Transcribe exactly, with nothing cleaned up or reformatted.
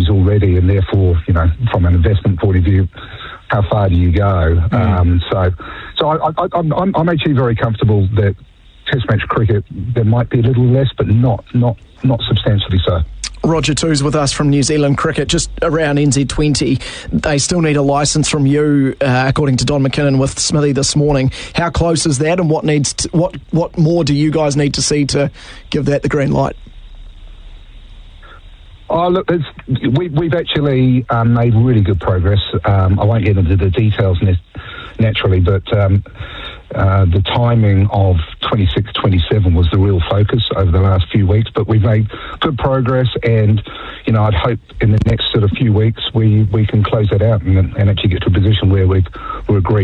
Aussies already, and therefore, you know, from an investment point of view, how far do you go? Mm. Um, so, so I, I, I'm, I'm, I'm actually very comfortable that Test match cricket, there might be a little less, but not not not substantially so. Roger Too's with us from New Zealand Cricket. Just around N Z twenty, they still need a licence from you, uh, according to Don McKinnon with Smithy this morning. How close is that, and what needs to, what what more do you guys need to see to give that the green light? Oh, look, it's, we, we've actually um, made really good progress. Um, I won't get into the details ne- naturally, but um, uh, the timing of twenty-six twenty-seven was the real focus over the last few weeks. But we've made good progress, and you know, I'd hope in the next sort of few weeks we, we can close that out and, and actually get to a position where we've, we're agreed